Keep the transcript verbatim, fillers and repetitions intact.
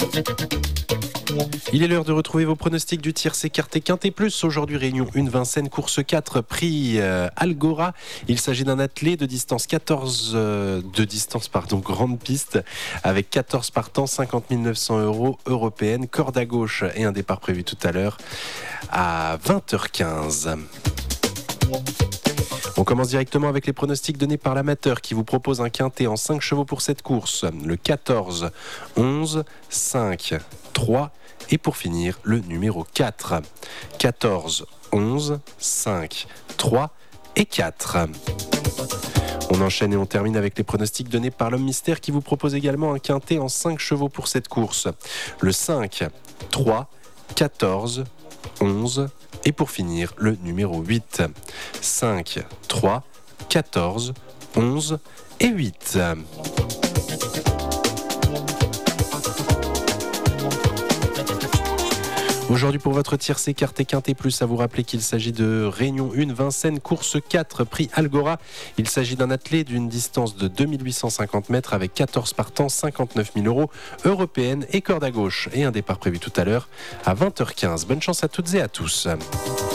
Il est l'heure de retrouver vos pronostics du tiercé Quintet Quintet Plus. Aujourd'hui, réunion un Vincennes, course quatre, prix euh, Algora. Il s'agit d'un attelé de distance quatorze, euh, de distance, pardon, grande piste, avec quatorze partants, cinquante mille neuf cents euros européenne, corde à gauche et un départ prévu tout à l'heure à vingt heures quinze. On commence directement avec les pronostics donnés par l'amateur qui vous propose un quintet en cinq chevaux pour cette course. Le quatorze, onze, cinq, trois et pour finir le numéro quatre. quatorze, onze, cinq, trois et quatre. On enchaîne et on termine avec les pronostics donnés par l'homme mystère qui vous propose également un quintet en cinq chevaux pour cette course. Le cinq, trois, quatorze, onze et pour finir le numéro huit. cinq, trois, quatorze, onze et huit. Aujourd'hui pour votre tiercé Quintet Quintet Plus, à vous rappeler qu'il s'agit de Réunion un Vincennes, course quatre, prix Algora. Il s'agit d'un attelé d'une distance de deux mille huit cent cinquante mètres avec quatorze partants, cinquante-neuf mille euros européenne et corde à gauche. Et un départ prévu tout à l'heure à vingt heures quinze. Bonne chance à toutes et à tous.